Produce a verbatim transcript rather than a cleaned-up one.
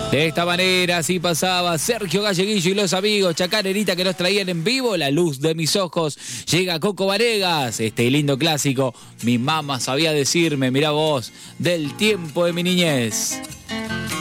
De esta manera, así pasaba Sergio Galleguillo y los amigos, Chacanerita, que nos traían en vivo La Luz de Mis Ojos. Llega Coco Vanegas, este lindo clásico, mi mamá sabía decirme, mirá vos, del tiempo de mi niñez.